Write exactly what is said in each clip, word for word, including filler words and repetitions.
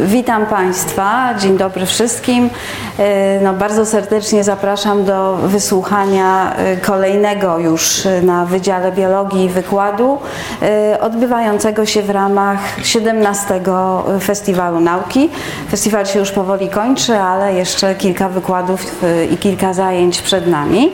Witam Państwa, dzień dobry wszystkim. No, bardzo serdecznie zapraszam do wysłuchania kolejnego już na Wydziale Biologii wykładu odbywającego się w ramach siedemnastego Festiwalu Nauki. Festiwal się już powoli kończy, ale jeszcze kilka wykładów i kilka zajęć przed nami.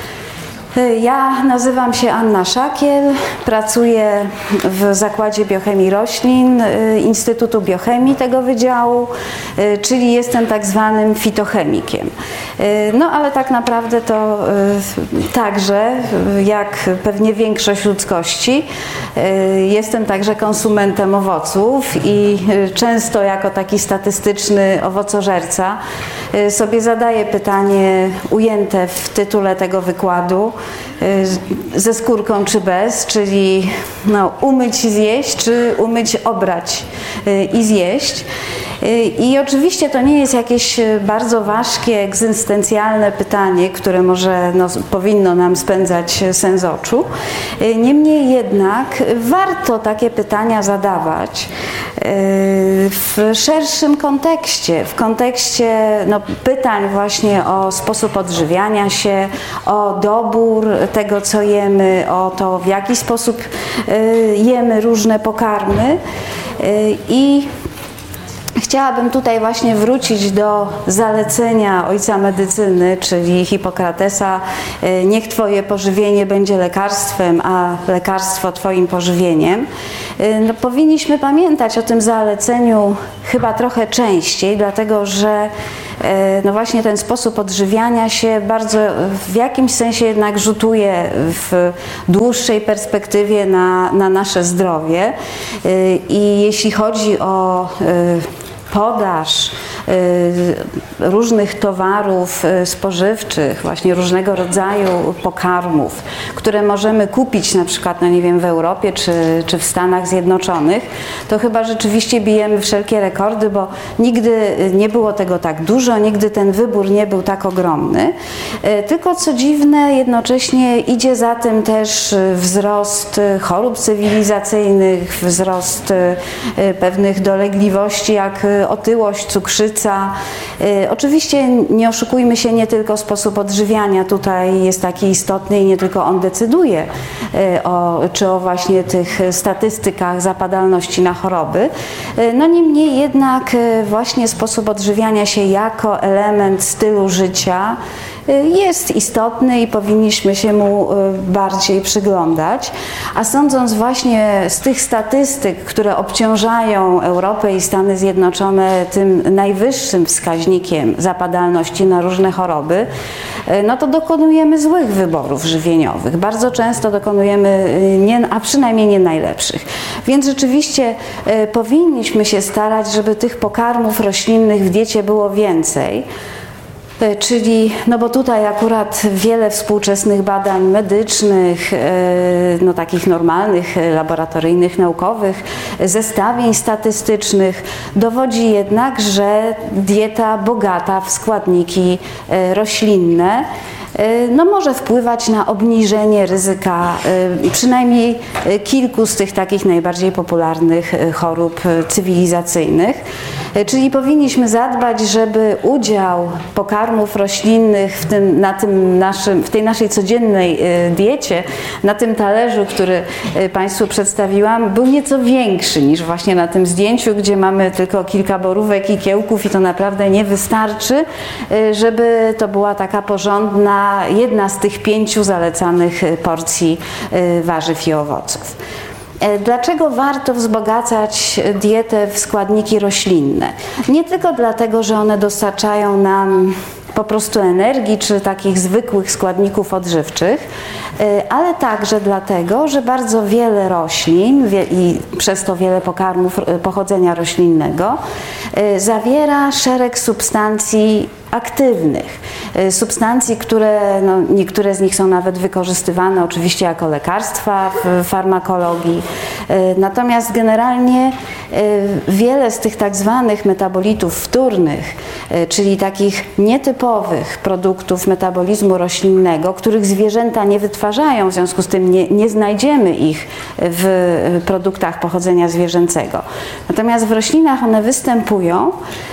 Ja nazywam się Anna Szakiel, pracuję w Zakładzie Biochemii Roślin Instytutu Biochemii tego wydziału, czyli jestem tak zwanym fitochemikiem. No ale tak naprawdę to także, jak pewnie większość ludzkości, jestem także konsumentem owoców i często jako taki statystyczny owocożerca sobie zadaję pytanie ujęte w tytule tego wykładu: ze skórką czy bez, czyli no, umyć i zjeść, czy umyć, obrać i zjeść. I oczywiście to nie jest jakieś bardzo ważkie, egzystencjalne pytanie, które może no, powinno nam spędzać sen z oczu. Niemniej jednak warto takie pytania zadawać w szerszym kontekście, w kontekście no, pytań właśnie o sposób odżywiania się, o dobór tego, co jemy, o to, w jaki sposób jemy różne pokarmy. I chciałabym tutaj właśnie wrócić do zalecenia ojca medycyny, czyli Hipokratesa: niech Twoje pożywienie będzie lekarstwem, a lekarstwo Twoim pożywieniem. No, powinniśmy pamiętać o tym zaleceniu chyba trochę częściej, dlatego że no właśnie ten sposób odżywiania się bardzo w jakimś sensie jednak rzutuje w dłuższej perspektywie na, na nasze zdrowie. I jeśli chodzi o podaż różnych towarów spożywczych, właśnie różnego rodzaju pokarmów, które możemy kupić na przykład, no nie wiem, w Europie czy, czy w Stanach Zjednoczonych, to chyba rzeczywiście bijemy wszelkie rekordy, bo nigdy nie było tego tak dużo, nigdy ten wybór nie był tak ogromny. Tylko co dziwne, jednocześnie idzie za tym też wzrost chorób cywilizacyjnych, wzrost pewnych dolegliwości jak otyłość, cukrzyca. Oczywiście nie oszukujmy się, nie tylko sposób odżywiania tutaj jest taki istotny i nie tylko on decyduje o, czy o właśnie tych statystykach zapadalności na choroby. No niemniej jednak właśnie sposób odżywiania się jako element stylu życia jest istotny i powinniśmy się mu bardziej przyglądać. A sądząc właśnie z tych statystyk, które obciążają Europę i Stany Zjednoczone tym najwyższym wskaźnikiem zapadalności na różne choroby, no to dokonujemy złych wyborów żywieniowych. Bardzo często dokonujemy, nie, a przynajmniej nie najlepszych. Więc rzeczywiście powinniśmy się starać, żeby tych pokarmów roślinnych w diecie było więcej. Czyli, no bo tutaj akurat wiele współczesnych badań medycznych, no takich normalnych, laboratoryjnych, naukowych, zestawień statystycznych dowodzi jednak, że dieta bogata w składniki roślinne no może wpływać na obniżenie ryzyka przynajmniej kilku z tych takich najbardziej popularnych chorób cywilizacyjnych. Czyli powinniśmy zadbać, żeby udział pokarmów roślinnych w, tym, na tym naszym, w tej naszej codziennej diecie, na tym talerzu, który Państwu przedstawiłam, był nieco większy niż właśnie na tym zdjęciu, gdzie mamy tylko kilka borówek i kiełków i to naprawdę nie wystarczy, żeby to była taka porządna, jedna z tych pięciu zalecanych porcji warzyw i owoców. Dlaczego warto wzbogacać dietę w składniki roślinne? Nie tylko dlatego, że one dostarczają nam po prostu energii czy takich zwykłych składników odżywczych, ale także dlatego, że bardzo wiele roślin i przez to wiele pokarmów pochodzenia roślinnego zawiera szereg substancji aktywnych, substancji, które no, niektóre z nich są nawet wykorzystywane oczywiście jako lekarstwa w farmakologii. Natomiast generalnie wiele z tych tak zwanych metabolitów wtórnych, czyli takich nietypowych produktów metabolizmu roślinnego, których zwierzęta nie wytwarzają, w związku z tym nie, nie znajdziemy ich w produktach pochodzenia zwierzęcego. Natomiast w roślinach one występują.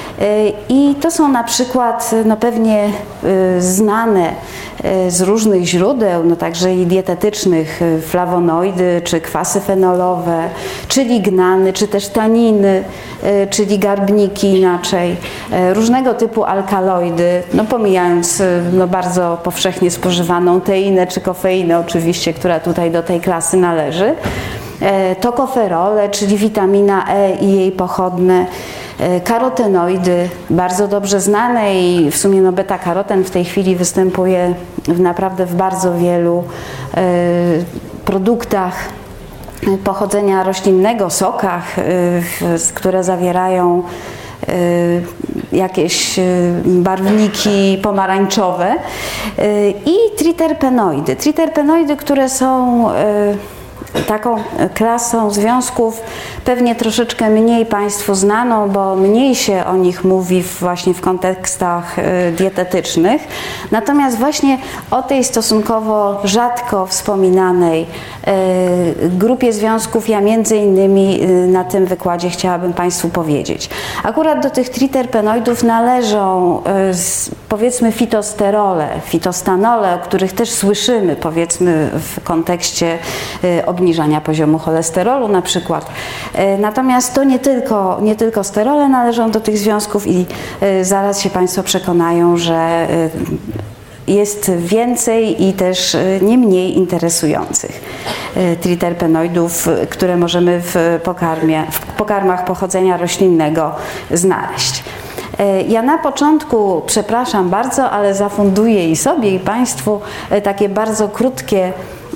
I to są na przykład no pewnie znane z różnych źródeł, no także i dietetycznych, flawonoidy, czy kwasy fenolowe, czy lignany, czy też taniny, czyli garbniki inaczej, różnego typu alkaloidy, no pomijając no bardzo powszechnie spożywaną teinę czy kofeinę oczywiście, która tutaj do tej klasy należy, tokoferole, czyli witamina E i jej pochodne, karotenoidy, bardzo dobrze znane i w sumie no beta-karoten w tej chwili występuje w naprawdę w bardzo wielu e, produktach pochodzenia roślinnego, sokach, e, które zawierają e, jakieś barwniki pomarańczowe e, i triterpenoidy. Triterpenoidy, które są e, taką klasą związków pewnie troszeczkę mniej Państwu znaną, bo mniej się o nich mówi właśnie w kontekstach dietetycznych. Natomiast właśnie o tej stosunkowo rzadko wspominanej grupie związków ja między innymi na tym wykładzie chciałabym Państwu powiedzieć. Akurat do tych triterpenoidów należą powiedzmy fitosterole, fitostanole, o których też słyszymy powiedzmy w kontekście obniżania poziomu cholesterolu na przykład. Natomiast to nie tylko, nie tylko sterole należą do tych związków i zaraz się Państwo przekonają, że jest więcej i też nie mniej interesujących triterpenoidów, które możemy w, pokarmie, w pokarmach pochodzenia roślinnego znaleźć. Ja na początku, przepraszam bardzo, ale zafunduję i sobie i Państwu takie bardzo krótkie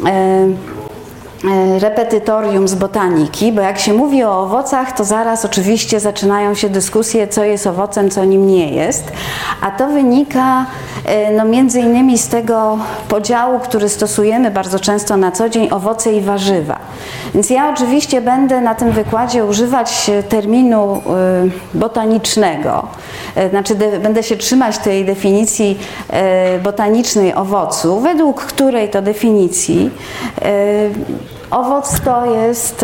repetytorium z botaniki, bo jak się mówi o owocach, to zaraz oczywiście zaczynają się dyskusje, co jest owocem, co nim nie jest, a to wynika no, między innymi z tego podziału, który stosujemy bardzo często na co dzień, owoce i warzywa. Więc ja oczywiście będę na tym wykładzie używać terminu botanicznego, znaczy de, będę się trzymać tej definicji botanicznej owocu, według której to definicji owoc to jest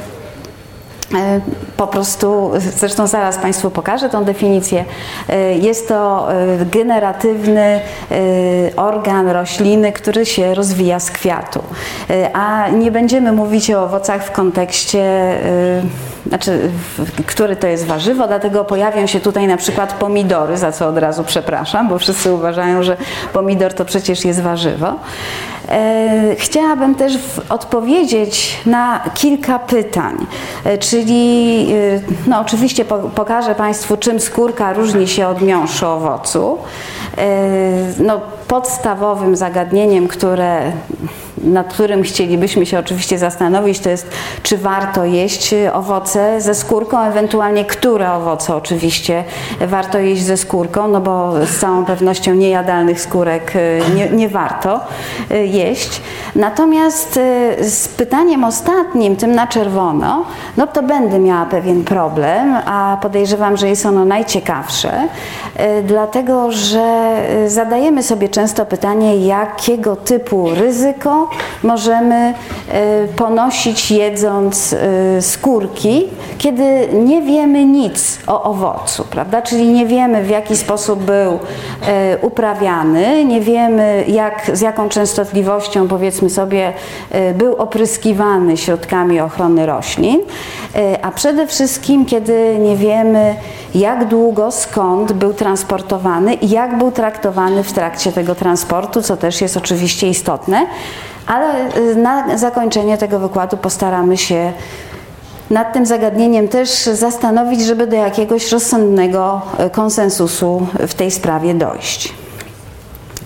po prostu, zresztą zaraz Państwu pokażę tą definicję, jest to generatywny organ rośliny, który się rozwija z kwiatu. A nie będziemy mówić o owocach w kontekście, znaczy, który to jest warzywo, dlatego pojawią się tutaj na przykład pomidory, za co od razu przepraszam, bo wszyscy uważają, że pomidor to przecież jest warzywo. Chciałabym też odpowiedzieć na kilka pytań, czyli no oczywiście pokażę Państwu, czym skórka różni się od miąższu owocu. No, podstawowym zagadnieniem, które, nad którym chcielibyśmy się oczywiście zastanowić, to jest, czy warto jeść owoce ze skórką, ewentualnie które owoce oczywiście warto jeść ze skórką, no bo z całą pewnością niejadalnych skórek nie, nie warto jeść. Natomiast z pytaniem ostatnim, tym na czerwono, no to będę miała pewien problem, a podejrzewam, że jest ono najciekawsze, dlatego że zadajemy sobie często pytanie, jakiego typu ryzyko możemy ponosić jedząc skórki, kiedy nie wiemy nic o owocu, prawda? Czyli nie wiemy, w jaki sposób był uprawiany, nie wiemy, jak, z jaką częstotliwością, powiedzmy sobie, był opryskiwany środkami ochrony roślin, a przede wszystkim, kiedy nie wiemy, jak długo, skąd był transportowany i jak był traktowany w trakcie tego transportu, co też jest oczywiście istotne, ale na zakończenie tego wykładu postaramy się nad tym zagadnieniem też zastanowić, żeby do jakiegoś rozsądnego konsensusu w tej sprawie dojść.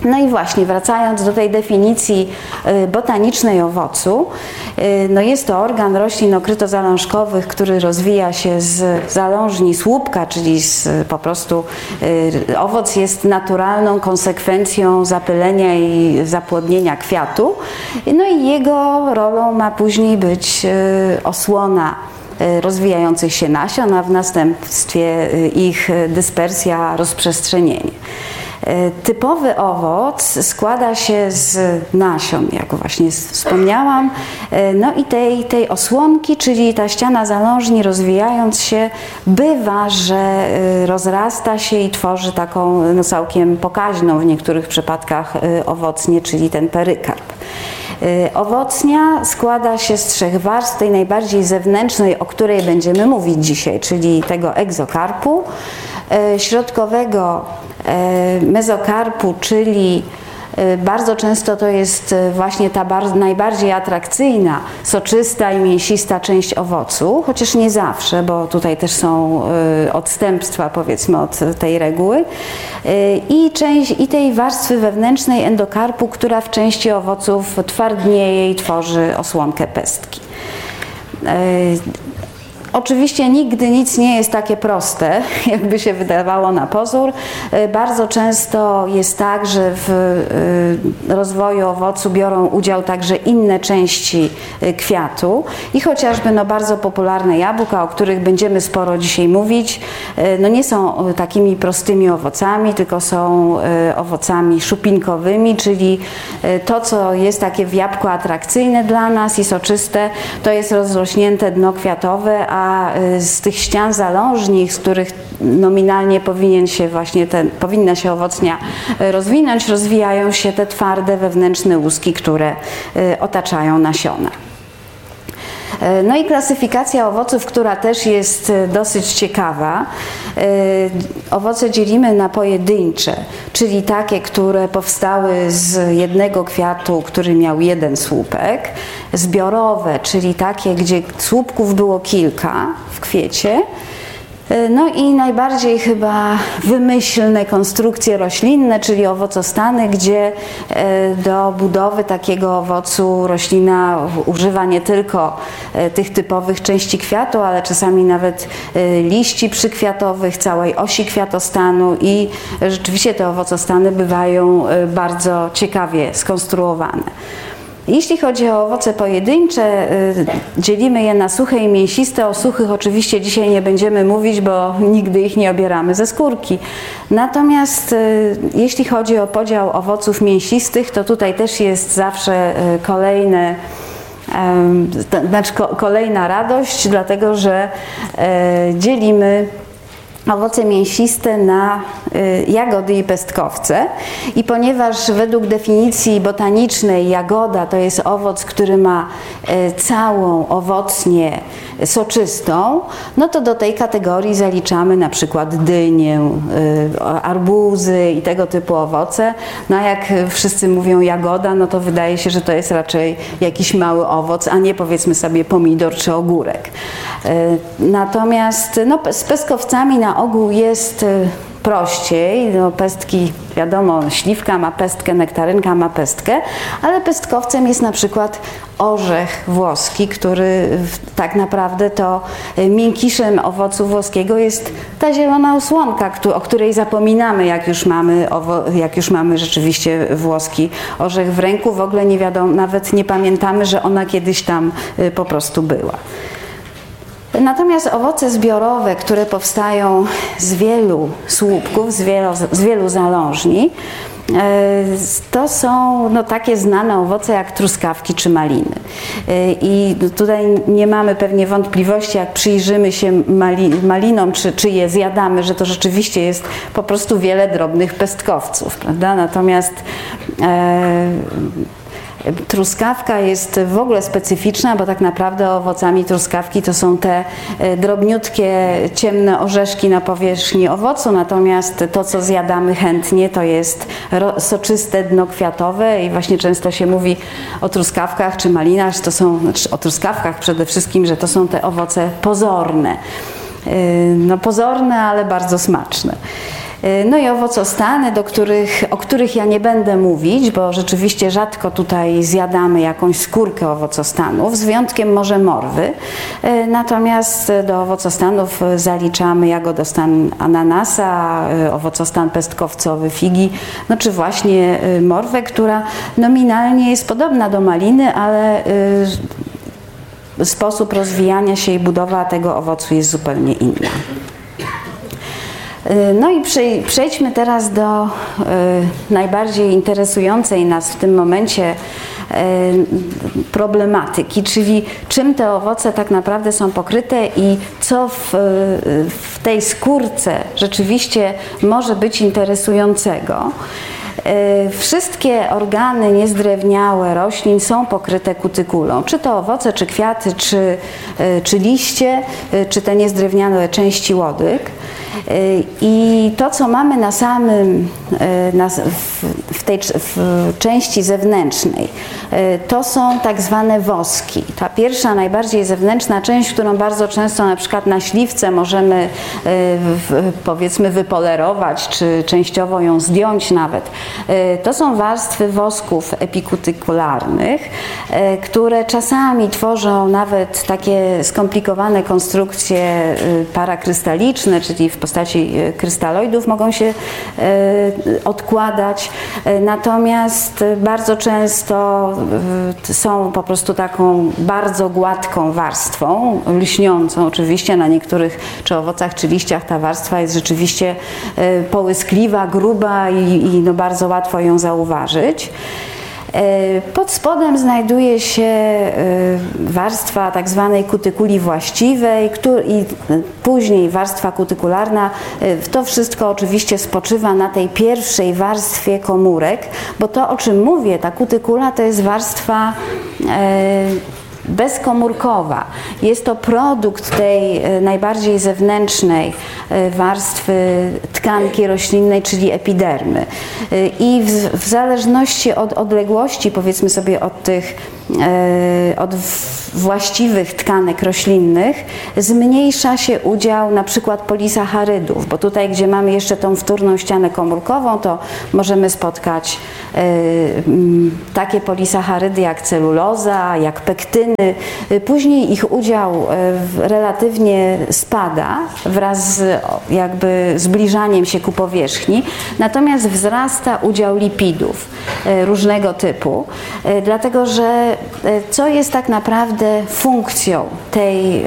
No i właśnie, wracając do tej definicji botanicznej owocu, no jest to organ roślin okrytozalążkowych, który rozwija się z zalążni słupka, czyli z, po prostu owoc jest naturalną konsekwencją zapylenia i zapłodnienia kwiatu. No i jego rolą ma później być osłona rozwijających się nasion, a w następstwie ich dyspersja, rozprzestrzenienie. Typowy owoc składa się z nasion, jak właśnie wspomniałam, no i tej, tej osłonki, czyli ta ściana zalążni rozwijając się, bywa, że rozrasta się i tworzy taką no, całkiem pokaźną w niektórych przypadkach owocnię, czyli ten perykarp. Owocnia składa się z trzech warstw, tej najbardziej zewnętrznej, o której będziemy mówić dzisiaj, czyli tego egzokarpu, środkowego mezokarpu, czyli bardzo często to jest właśnie ta najbardziej atrakcyjna, soczysta i mięsista część owocu, chociaż nie zawsze, bo tutaj też są odstępstwa, powiedzmy, od tej reguły. I, część, i tej warstwy wewnętrznej endokarpu, która w części owoców twardnieje i tworzy osłonkę pestki. Oczywiście nigdy nic nie jest takie proste, jakby się wydawało na pozór. Bardzo często jest tak, że w rozwoju owocu biorą udział także inne części kwiatu i chociażby no bardzo popularne jabłka, o których będziemy sporo dzisiaj mówić, no nie są takimi prostymi owocami, tylko są owocami szupinkowymi, czyli to, co jest takie w jabłku atrakcyjne dla nas i soczyste, to jest rozrośnięte dno kwiatowe, a z tych ścian zalążnich, z których nominalnie powinien się właśnie ten, powinna się owocnia rozwinąć, rozwijają się te twarde wewnętrzne łuski, które otaczają nasiona. No i klasyfikacja owoców, która też jest dosyć ciekawa. Owoce dzielimy na pojedyncze, czyli takie, które powstały z jednego kwiatu, który miał jeden słupek. Zbiorowe, czyli takie, gdzie słupków było kilka w kwiecie. No i najbardziej chyba wymyślne konstrukcje roślinne, czyli owocostany, gdzie do budowy takiego owocu roślina używa nie tylko tych typowych części kwiatu, ale czasami nawet liści przykwiatowych, całej osi kwiatostanu i rzeczywiście te owocostany bywają bardzo ciekawie skonstruowane. Jeśli chodzi o owoce pojedyncze, dzielimy je na suche i mięsiste. O suchych oczywiście dzisiaj nie będziemy mówić, bo nigdy ich nie obieramy ze skórki. Natomiast jeśli chodzi o podział owoców mięsistych, to tutaj też jest zawsze kolejne, znaczy kolejna radość, dlatego że dzielimy owoce mięsiste na jagody i pestkowce i ponieważ według definicji botanicznej jagoda to jest owoc, który ma całą owocnię soczystą, no to do tej kategorii zaliczamy na przykład dynię, arbuzy i tego typu owoce. No a jak wszyscy mówią jagoda, no to wydaje się, że to jest raczej jakiś mały owoc, a nie powiedzmy sobie pomidor czy ogórek. Natomiast no, z pestkowcami na ogół jest prościej, no pestki, wiadomo, śliwka ma pestkę, nektarynka ma pestkę, ale pestkowcem jest na przykład orzech włoski, który tak naprawdę to miękiszem owocu włoskiego jest ta zielona osłonka, o której zapominamy, jak już mamy, jak już mamy rzeczywiście włoski orzech w ręku. W ogóle nie wiadomo, nawet nie pamiętamy, że ona kiedyś tam po prostu była. Natomiast owoce zbiorowe, które powstają z wielu słupków, z wielu, z wielu zalążni, to są no, takie znane owoce jak truskawki czy maliny. I tutaj nie mamy pewnie wątpliwości, jak przyjrzymy się mali, malinom, czy, czy je zjadamy, że to rzeczywiście jest po prostu wiele drobnych pestkowców, prawda? Natomiast e, truskawka jest w ogóle specyficzna, bo tak naprawdę owocami truskawki to są te drobniutkie, ciemne orzeszki na powierzchni owocu, natomiast to, co zjadamy chętnie, to jest soczyste dno kwiatowe i właśnie często się mówi o truskawkach czy malinach, że to są, znaczy o truskawkach przede wszystkim, że to są te owoce pozorne. No pozorne, ale bardzo smaczne. No i owocostany, do których, o których ja nie będę mówić, bo rzeczywiście rzadko tutaj zjadamy jakąś skórkę owocostanów, z wyjątkiem może morwy. Natomiast do owocostanów zaliczamy jagodostan ananasa, owocostan pestkowcowy figi, no czy właśnie morwę, która nominalnie jest podobna do maliny, ale sposób rozwijania się i budowa tego owocu jest zupełnie inna. No i przejdźmy teraz do y, najbardziej interesującej nas w tym momencie y, problematyki, czyli czym te owoce tak naprawdę są pokryte i co w, w tej skórce rzeczywiście może być interesującego. Wszystkie organy niezdrewniałe roślin są pokryte kutykulą, czy to owoce, czy kwiaty, czy, czy liście, czy te niezdrewniałe części łodyg. I to, co mamy na samym, na, w tej w części zewnętrznej, to są tak zwane woski. Ta pierwsza, najbardziej zewnętrzna część, którą bardzo często na przykład na śliwce możemy powiedzmy wypolerować, czy częściowo ją zdjąć nawet, to są warstwy wosków epikutykularnych, które czasami tworzą nawet takie skomplikowane konstrukcje parakrystaliczne, czyli w postaci krystaloidów mogą się odkładać, natomiast bardzo często są po prostu taką bardzo gładką warstwą, lśniącą oczywiście. Na niektórych czy owocach, czy liściach ta warstwa jest rzeczywiście połyskliwa, gruba i, i no bardzo łatwo ją zauważyć. Pod spodem znajduje się warstwa tak zwanej kutykuli właściwej i później warstwa kutykularna. To wszystko oczywiście spoczywa na tej pierwszej warstwie komórek, bo to, o czym mówię, ta kutykula to jest warstwa bezkomórkowa. Jest to produkt tej najbardziej zewnętrznej warstwy tkanki roślinnej, czyli epidermy. I w, w zależności od odległości, powiedzmy sobie od tych od właściwych tkanek roślinnych, zmniejsza się udział na przykład polisacharydów, bo tutaj, gdzie mamy jeszcze tą wtórną ścianę komórkową, to możemy spotkać takie polisacharydy jak celuloza, jak pektyny. Później ich udział relatywnie spada wraz z jakby zbliżaniem się ku powierzchni, natomiast wzrasta udział lipidów różnego typu, dlatego że co jest tak naprawdę funkcją tej,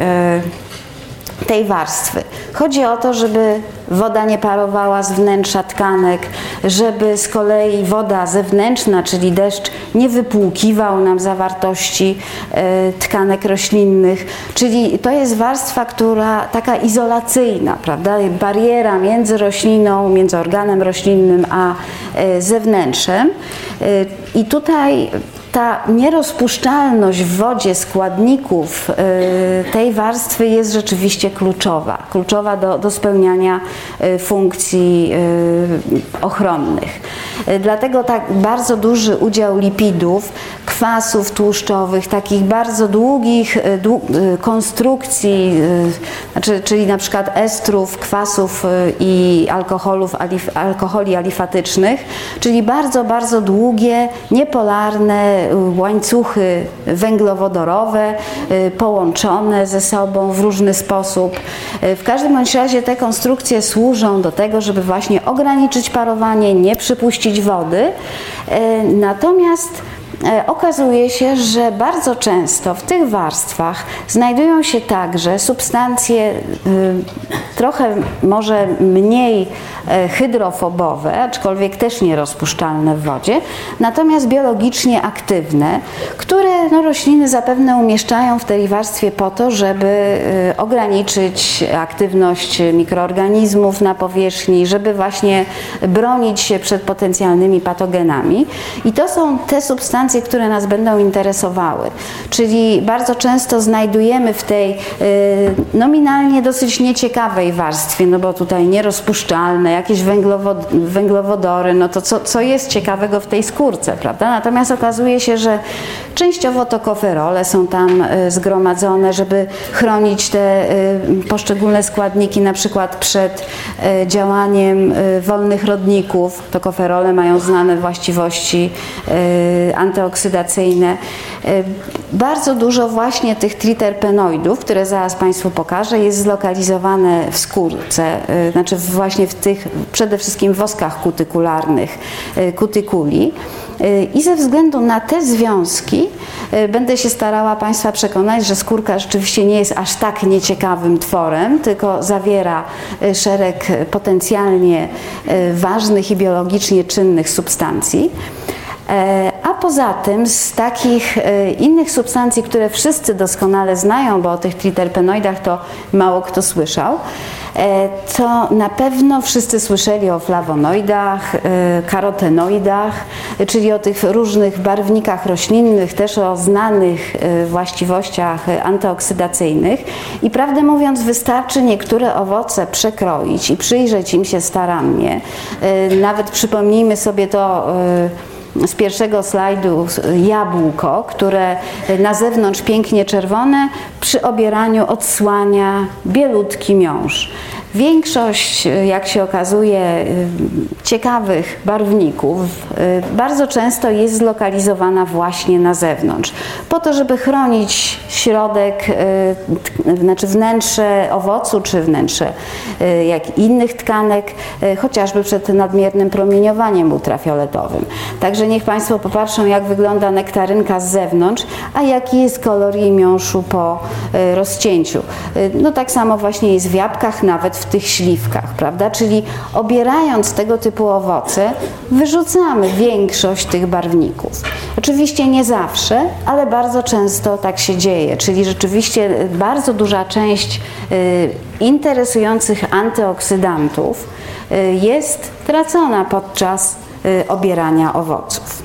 tej warstwy? Chodzi o to, żeby woda nie parowała z wnętrza tkanek, żeby z kolei woda zewnętrzna, czyli deszcz, nie wypłukiwał nam zawartości tkanek roślinnych, czyli to jest warstwa, która taka izolacyjna, prawda? Bariera między rośliną, między organem roślinnym a zewnętrzem. I tutaj ta nierozpuszczalność w wodzie składników tej warstwy jest rzeczywiście kluczowa, kluczowa do, do spełniania funkcji ochronnych. Dlatego tak bardzo duży udział lipidów, kwasów tłuszczowych, takich bardzo długich dłu konstrukcji, znaczy, czyli na przykład estrów, kwasów i alkoholów, alif alkoholi alifatycznych, czyli bardzo, bardzo długie, niepolarne łańcuchy węglowodorowe połączone ze sobą w różny sposób. W każdym bądź razie te konstrukcje służą do tego, żeby właśnie ograniczyć parowanie, nie przypuścić wody. Natomiast okazuje się, że bardzo często w tych warstwach znajdują się także substancje trochę może mniej hydrofobowe, aczkolwiek też nierozpuszczalne w wodzie, natomiast biologicznie aktywne, które no, rośliny zapewne umieszczają w tej warstwie po to, żeby ograniczyć aktywność mikroorganizmów na powierzchni, żeby właśnie bronić się przed potencjalnymi patogenami. I to są te substancje, które nas będą interesowały. Czyli bardzo często znajdujemy w tej nominalnie dosyć nieciekawej warstwie, no bo tutaj nierozpuszczalne, jakieś węglowod węglowodory, no to co, co jest ciekawego w tej skórce, prawda? Natomiast okazuje się, że Częściowo to koferole są tam zgromadzone, żeby chronić te poszczególne składniki, na przykład przed działaniem wolnych rodników. To koferole mają znane właściwości antyoksydacyjne. Bardzo dużo właśnie tych triterpenoidów, które zaraz Państwu pokażę, jest zlokalizowane w skórce, znaczy właśnie w tych przede wszystkim woskach kutykularnych kutykuli. I ze względu na te związki będę się starała Państwa przekonać, że skórka rzeczywiście nie jest aż tak nieciekawym tworem, tylko zawiera szereg potencjalnie ważnych i biologicznie czynnych substancji. A poza tym z takich innych substancji, które wszyscy doskonale znają, bo o tych triterpenoidach to mało kto słyszał, to na pewno wszyscy słyszeli o flawonoidach, karotenoidach, czyli o tych różnych barwnikach roślinnych, też o znanych właściwościach antyoksydacyjnych. I prawdę mówiąc, wystarczy niektóre owoce przekroić i przyjrzeć im się starannie. Nawet przypomnijmy sobie to z pierwszego slajdu jabłko, które na zewnątrz pięknie czerwone, przy obieraniu odsłania bielutki miąższ. Większość, jak się okazuje, ciekawych barwników bardzo często jest zlokalizowana właśnie na zewnątrz, po to, żeby chronić środek, znaczy wnętrze owocu czy wnętrze jak innych tkanek, chociażby przed nadmiernym promieniowaniem ultrafioletowym. Także niech Państwo popatrzą, jak wygląda nektarynka z zewnątrz, a jaki jest kolor jej miąższu po rozcięciu. No tak samo właśnie jest w jabłkach, nawet w tych śliwkach, prawda? Czyli obierając tego typu owoce, wyrzucamy większość tych barwników. Oczywiście nie zawsze, ale bardzo często tak się dzieje, czyli rzeczywiście bardzo duża część y, interesujących antyoksydantów y, jest tracona podczas y, obierania owoców.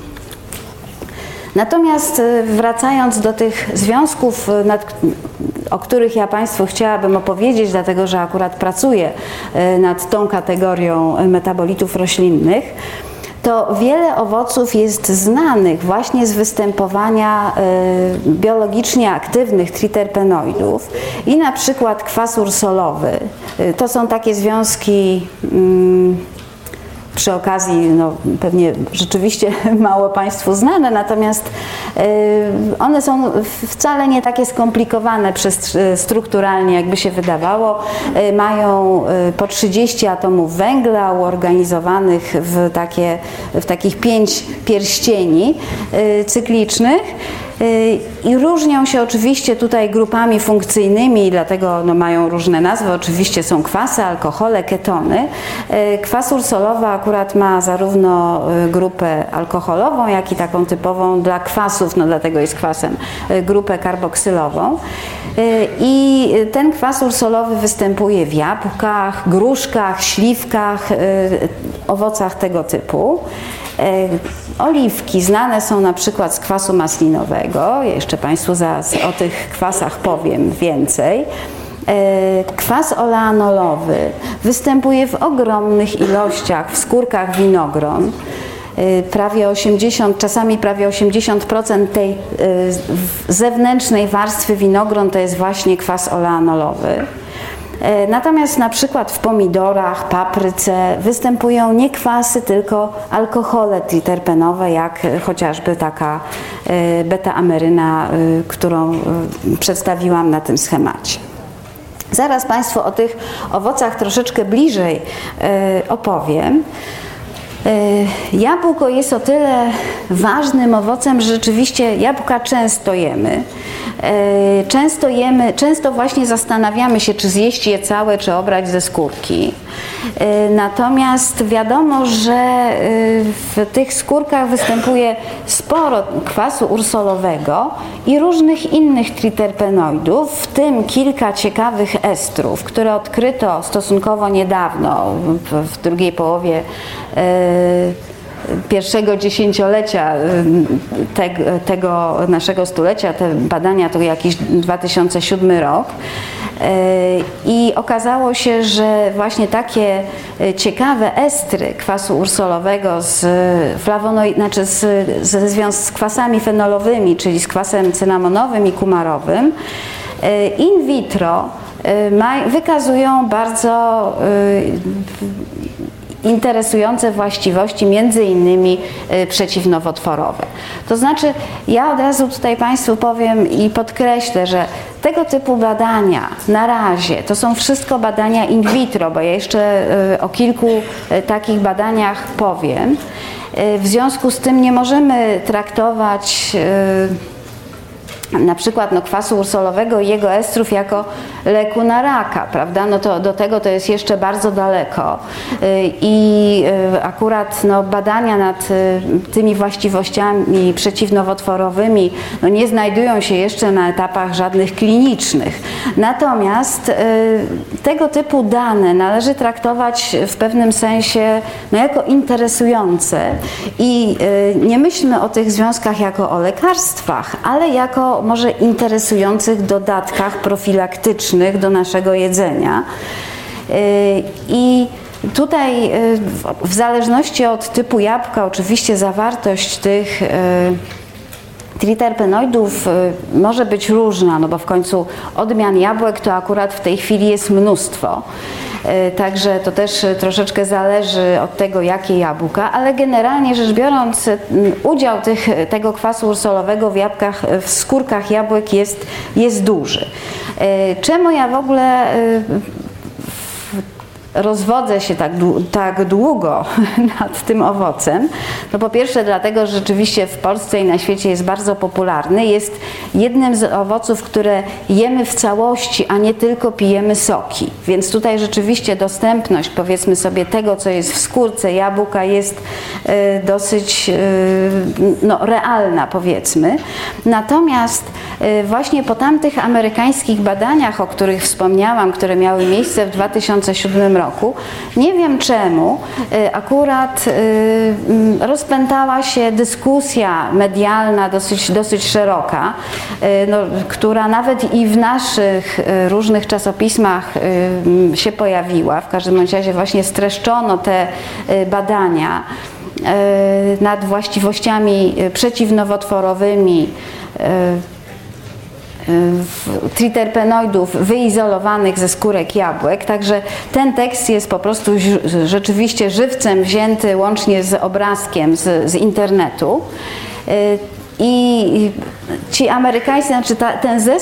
Natomiast wracając do tych związków, nad, o których ja Państwu chciałabym opowiedzieć, dlatego że akurat pracuję nad tą kategorią metabolitów roślinnych, to wiele owoców jest znanych właśnie z występowania y, biologicznie aktywnych triterpenoidów i na przykład kwas ursolowy. Y, to są takie związki y, przy okazji, no, pewnie rzeczywiście mało Państwu znane, natomiast y, one są wcale nie takie skomplikowane przez, strukturalnie, jakby się wydawało. Y, mają y, po trzydzieści atomów węgla uorganizowanych w, takie, w takich pięć pierścieni y, cyklicznych. I różnią się oczywiście tutaj grupami funkcyjnymi, dlatego no, mają różne nazwy. Oczywiście są kwasy, alkohole, ketony. Kwas ursolowy akurat ma zarówno grupę alkoholową, jak i taką typową dla kwasów, no dlatego jest kwasem, grupę karboksylową. I ten kwas ursolowy występuje w jabłkach, gruszkach, śliwkach, owocach tego typu. Oliwki znane są na przykład z kwasu maslinowego. Jeszcze Państwu zaraz o tych kwasach powiem więcej. Kwas oleanolowy występuje w ogromnych ilościach w skórkach winogron. Prawie osiemdziesiąt, czasami prawie osiemdziesiąt procent tej zewnętrznej warstwy winogron to jest właśnie kwas oleanolowy. Natomiast na przykład w pomidorach, papryce występują nie kwasy, tylko alkohole triterpenowe, jak chociażby taka beta-ameryna, którą przedstawiłam na tym schemacie. Zaraz Państwu o tych owocach troszeczkę bliżej opowiem. Jabłko jest o tyle ważnym owocem, że rzeczywiście jabłka często jemy. Często jemy, często właśnie zastanawiamy się, czy zjeść je całe, czy obrać ze skórki. Natomiast wiadomo, że w tych skórkach występuje sporo kwasu ursolowego i różnych innych triterpenoidów, w tym kilka ciekawych estrów, które odkryto stosunkowo niedawno, w drugiej połowie pierwszego dziesięciolecia te, tego naszego stulecia, te badania to jakiś dwa tysiące siódmy rok. I okazało się, że właśnie takie ciekawe estry kwasu ursolowego z flawonoi, znaczy z, ze związku z kwasami fenolowymi, czyli z kwasem cynamonowym i kumarowym, in vitro wykazują bardzo interesujące właściwości, między innymi przeciwnowotworowe. To znaczy, ja od razu tutaj Państwu powiem i podkreślę, że tego typu badania na razie to są wszystko badania in vitro, bo ja jeszcze o kilku takich badaniach powiem. W związku z tym nie możemy traktować na przykład no, kwasu ursolowego i jego estrów jako leku na raka, prawda? No to do tego to jest jeszcze bardzo daleko i akurat no, badania nad tymi właściwościami przeciwnowotworowymi no, nie znajdują się jeszcze na etapach żadnych klinicznych. Natomiast tego typu dane należy traktować w pewnym sensie no, jako interesujące i nie myślmy o tych związkach jako o lekarstwach, ale jako może interesujących dodatkach profilaktycznych do naszego jedzenia. I tutaj w zależności od typu jabłka oczywiście zawartość tych triterpenoidów może być różna, no bo w końcu odmian jabłek to akurat w tej chwili jest mnóstwo. Także to też troszeczkę zależy od tego, jakie jabłka, ale generalnie rzecz biorąc udział tych, tego kwasu ursolowego w jabłkach, w skórkach jabłek jest, jest duży. Czemu ja w ogóle rozwodzę się tak, tak długo nad tym owocem? No po pierwsze dlatego, że rzeczywiście w Polsce i na świecie jest bardzo popularny. Jest jednym z owoców, które jemy w całości, a nie tylko pijemy soki. Więc tutaj rzeczywiście dostępność, powiedzmy sobie, tego, co jest w skórce jabłka jest y, dosyć y, no, realna, powiedzmy. Natomiast y, właśnie po tamtych amerykańskich badaniach, o których wspomniałam, które miały miejsce w dwa tysiące siódmym roku, nie wiem czemu, akurat rozpętała się dyskusja medialna dosyć, dosyć szeroka, no, która nawet i w naszych różnych czasopismach się pojawiła. W każdym razie właśnie streszczono te badania nad właściwościami przeciwnowotworowymi triterpenoidów wyizolowanych ze skórek jabłek, także ten tekst jest po prostu rzeczywiście żywcem wzięty łącznie z obrazkiem z, z internetu. I ci amerykańscy, znaczy ta, ten zespół